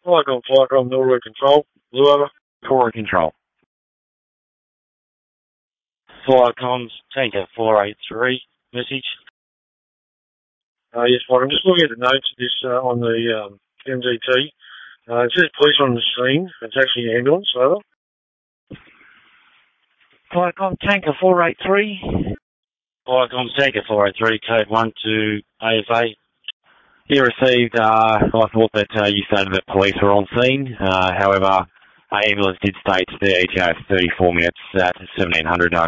Flycom, Norway Control. Blue over. Forward control. Flycom's Tanker 483, message. Yes, Mike, I'm just looking at the notes of this on the MDT. It says police on the scene. It's actually an ambulance, over. Flycom Tanker 483. Flycom Tanker 483, code 1 to AFA. You received, I thought that you stated that police were on scene. However, ambulance did state the ETA for 34 minutes at 1700.